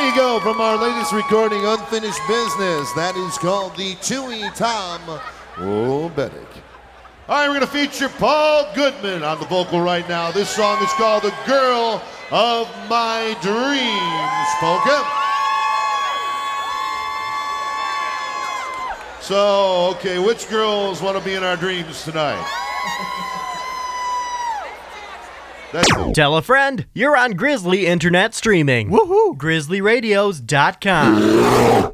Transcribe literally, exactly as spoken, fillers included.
There you go, from our latest recording, Unfinished Business. That is called the Chewy Tom Obetic. All right, we're going to feature Paul Goodman on the vocal right now. This song is called The Girl of My Dreams, polka. So, okay, which girls want to be in our dreams tonight? That's cool. Tell a friend, you're on Grizzly Internet Streaming. Woohoo! grizzly radios dot com.